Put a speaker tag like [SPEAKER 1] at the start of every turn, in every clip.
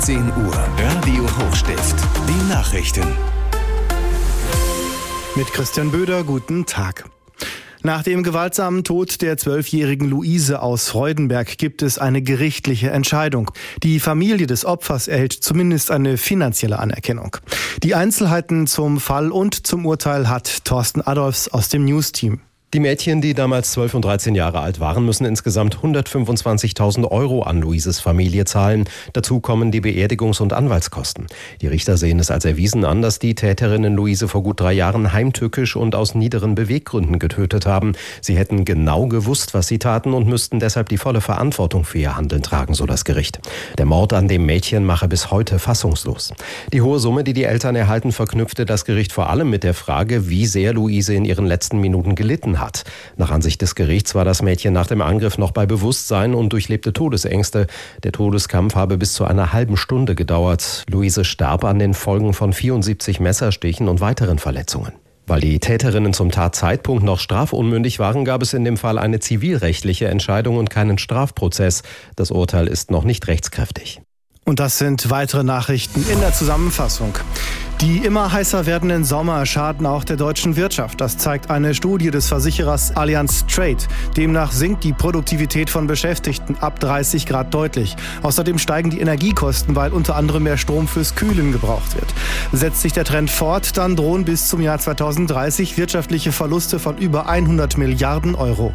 [SPEAKER 1] 10 Uhr, Radio Hochstift, die Nachrichten.
[SPEAKER 2] Mit Christian Böder, guten Tag. Nach dem gewaltsamen Tod der 12-jährigen Luise aus Freudenberg gibt es eine gerichtliche Entscheidung. Die Familie des Opfers erhält zumindest eine finanzielle Anerkennung. Die Einzelheiten zum Fall und zum Urteil hat Thorsten Adolfs aus dem News-Team.
[SPEAKER 3] Die Mädchen, die damals 12 und 13 Jahre alt waren, müssen insgesamt 125.000 € an Luises Familie zahlen. Dazu kommen die Beerdigungs- und Anwaltskosten. Die Richter sehen es als erwiesen an, dass die Täterinnen Luise vor gut 3 Jahren heimtückisch und aus niederen Beweggründen getötet haben. Sie hätten genau gewusst, was sie taten und müssten deshalb die volle Verantwortung für ihr Handeln tragen, so das Gericht. Der Mord an dem Mädchen mache bis heute fassungslos. Die hohe Summe, die die Eltern erhalten, verknüpfte das Gericht vor allem mit der Frage, wie sehr Luise in ihren letzten Minuten gelitten hat. Nach Ansicht des Gerichts war das Mädchen nach dem Angriff noch bei Bewusstsein und durchlebte Todesängste. Der Todeskampf habe bis zu einer halben Stunde gedauert. Luise starb an den Folgen von 74 Messerstichen und weiteren Verletzungen. Weil die Täterinnen zum Tatzeitpunkt noch strafunmündig waren, gab es in dem Fall eine zivilrechtliche Entscheidung und keinen Strafprozess. Das Urteil ist noch nicht rechtskräftig.
[SPEAKER 2] Und das sind weitere Nachrichten in der Zusammenfassung. Die immer heißer werdenden Sommer schaden auch der deutschen Wirtschaft. Das zeigt eine Studie des Versicherers Allianz Trade. Demnach sinkt die Produktivität von Beschäftigten ab 30 Grad deutlich. Außerdem steigen die Energiekosten, weil unter anderem mehr Strom fürs Kühlen gebraucht wird. Setzt sich der Trend fort, dann drohen bis zum Jahr 2030 wirtschaftliche Verluste von über 100 Milliarden €.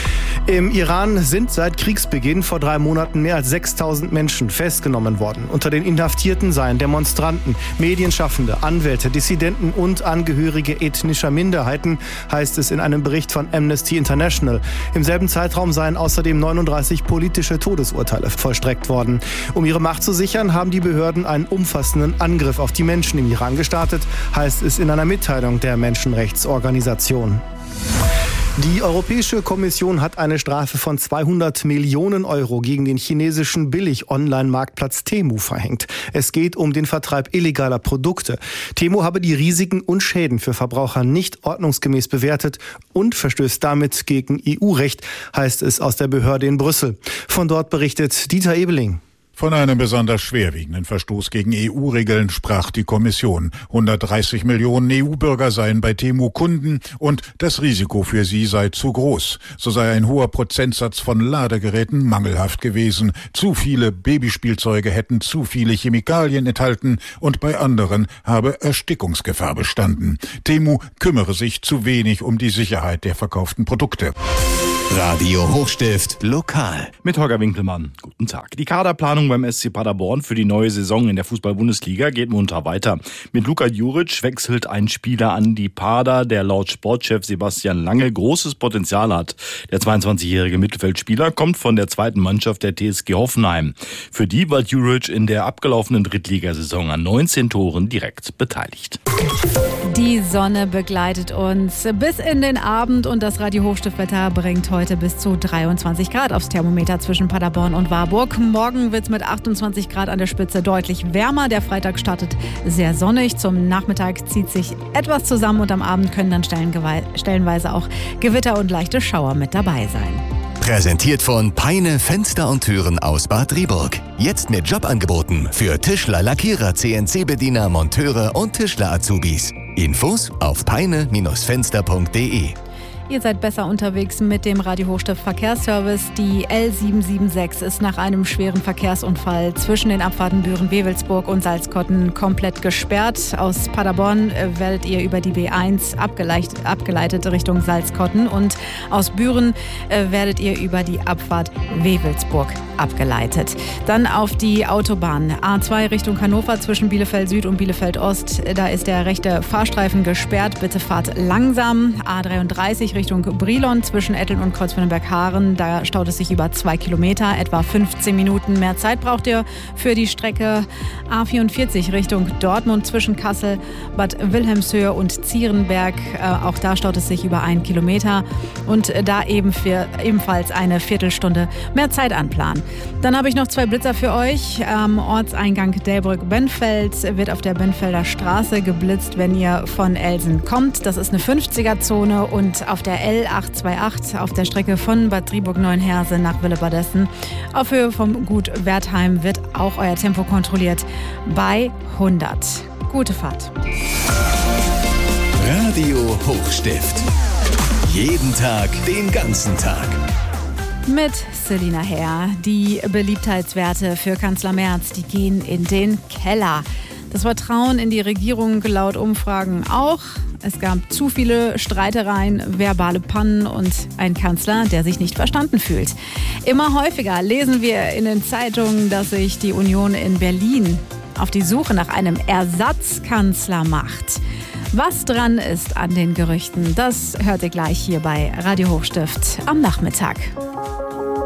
[SPEAKER 2] Im Iran sind seit Kriegsbeginn vor 3 Monaten mehr als 6.000 Menschen festgenommen worden. Unter den Inhaftierten seien Demonstranten, Medienschaffende, Anwälte, Dissidenten und Angehörige ethnischer Minderheiten, heißt es in einem Bericht von Amnesty International. Im selben Zeitraum seien außerdem 39 politische Todesurteile vollstreckt worden. Um ihre Macht zu sichern, haben die Behörden einen umfassenden Angriff auf die Menschen im Iran gestartet, heißt es in einer Mitteilung der Menschenrechtsorganisation. Die Europäische Kommission hat eine Strafe von 200 Millionen € gegen den chinesischen Billig-Online-Marktplatz Temu verhängt. Es geht um den Vertreib illegaler Produkte. Temu habe die Risiken und Schäden für Verbraucher nicht ordnungsgemäß bewertet und verstößt damit gegen EU-Recht, heißt es aus der Behörde in Brüssel. Von dort berichtet Dieter Ebeling.
[SPEAKER 4] Von einem besonders schwerwiegenden Verstoß gegen EU-Regeln sprach die Kommission. 130 Millionen EU-Bürger seien bei Temu Kunden und das Risiko für sie sei zu groß. So sei ein hoher Prozentsatz von Ladegeräten mangelhaft gewesen. Zu viele Babyspielzeuge hätten zu viele Chemikalien enthalten und bei anderen habe Erstickungsgefahr bestanden. Temu kümmere sich zu wenig um die Sicherheit der verkauften Produkte.
[SPEAKER 1] Radio Hochstift lokal.
[SPEAKER 5] Mit Holger Winkelmann. Guten Tag. Die Kaderplanung beim SC Paderborn für die neue Saison in der Fußball-Bundesliga geht munter weiter. Mit Luka Juric wechselt ein Spieler an die Pader, der laut Sportchef Sebastian Lange großes Potenzial hat. Der 22-jährige Mittelfeldspieler kommt von der zweiten Mannschaft der TSG Hoffenheim. Für die war Juric in der abgelaufenen Drittligasaison an 19 Toren direkt beteiligt.
[SPEAKER 6] Die Sonne begleitet uns bis in den Abend und das Radio Hochstiftwetter bringt heute bis zu 23 Grad aufs Thermometer zwischen Paderborn und Warburg. Morgen wird es mit 28 Grad an der Spitze deutlich wärmer. Der Freitag startet sehr sonnig. Zum Nachmittag zieht sich etwas zusammen und am Abend können dann stellenweise auch Gewitter und leichte Schauer mit dabei sein.
[SPEAKER 1] Präsentiert von Peine Fenster und Türen aus Bad Driburg. Jetzt mit Jobangeboten für Tischler, Lackierer, CNC-Bediener, Monteure und Tischler-Azubis. Infos auf peine-fenster.de.
[SPEAKER 6] Ihr seid besser unterwegs mit dem Radio Hochstift Verkehrsservice. Die L776 ist nach einem schweren Verkehrsunfall zwischen den Abfahrten Büren-Wewelsburg und Salzkotten komplett gesperrt. Aus Paderborn werdet ihr über die B1 abgeleitet Richtung Salzkotten und aus Büren werdet ihr über die Abfahrt Wewelsburg abgeleitet. Dann auf die Autobahn A2 Richtung Hannover zwischen Bielefeld Süd und Bielefeld Ost. Da ist der rechte Fahrstreifen gesperrt. Bitte fahrt langsam. A33 Richtung Brilon zwischen Etteln und Kreuzfürdenberg-Haaren. Da staut es sich über 2 Kilometer, etwa 15 Minuten. Mehr Zeit braucht ihr für die Strecke A44 Richtung Dortmund zwischen Kassel, Bad Wilhelmshöhe und Zierenberg. Auch da staut es sich über 1 Kilometer und da ebenfalls eine Viertelstunde mehr Zeit anplanen. Dann habe ich noch 2 Blitzer für euch. Am Ortseingang Delbrück-Benfeld wird auf der Benfelder Straße geblitzt, wenn ihr von Elsen kommt. Das ist eine 50er-Zone und auf der L828 auf der Strecke von Bad Driburg-Neuenheerse nach Willebadessen. Auf Höhe vom Gut Wertheim wird auch euer Tempo kontrolliert bei 100. Gute Fahrt.
[SPEAKER 1] Radio Hochstift. Jeden Tag, den ganzen Tag.
[SPEAKER 6] Mit Selina Herr. Die Beliebtheitswerte für Kanzler Merz, die gehen in den Keller. Das Vertrauen in die Regierung laut Umfragen auch. Es gab zu viele Streitereien, verbale Pannen und ein Kanzler, der sich nicht verstanden fühlt. Immer häufiger lesen wir in den Zeitungen, dass sich die Union in Berlin auf die Suche nach einem Ersatzkanzler macht. Was dran ist an den Gerüchten, das hört ihr gleich hier bei Radio Hochstift am Nachmittag.